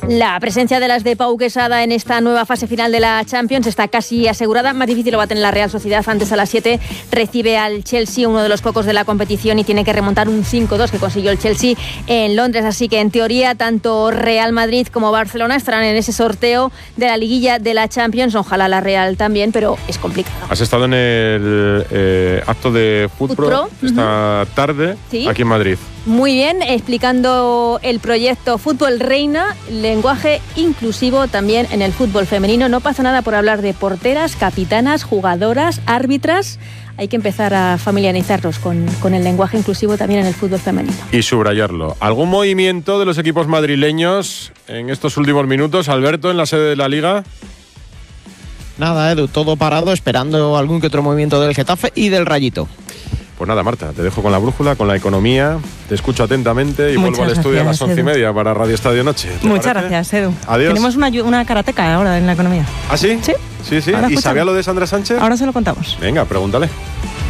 La presencia de las de Pau Quesada en esta nueva fase final de la Champions está casi asegurada. Más difícil lo va a tener la Real Sociedad. Antes a las 7 recibe al Chelsea, uno de los pocos de la competición, y tiene que remontar un 5-2 que consiguió el Chelsea en Londres. Así que en teoría tanto Real Madrid como Barcelona estarán en ese sorteo de la liguilla de la Champions. Ojalá la Real también, pero es complicado. Has estado en el acto de FutPro esta tarde, ¿sí?, aquí en Madrid. Muy bien, explicando el proyecto Fútbol Reina, lenguaje inclusivo también en el fútbol femenino. No pasa nada por hablar de porteras, capitanas, jugadoras, árbitras. Hay que empezar a familiarizarnos con el lenguaje inclusivo también en el fútbol femenino. Y subrayarlo. ¿Algún movimiento de los equipos madrileños en estos últimos minutos, Alberto, en la sede de la Liga? Nada, Edu, todo parado, esperando algún que otro movimiento del Getafe y del Rayito. Pues nada, Marta, te dejo con la brújula, con la economía, te escucho atentamente y vuelvo al estudio a las 11:30 para Radio Estadio Noche. Muchas gracias, Edu. Adiós. Tenemos una karateca ahora en la economía. ¿Ah, sí? Sí. Sí. ¿Y sabía lo de Sandra Sánchez? Ahora se lo contamos. Venga, pregúntale.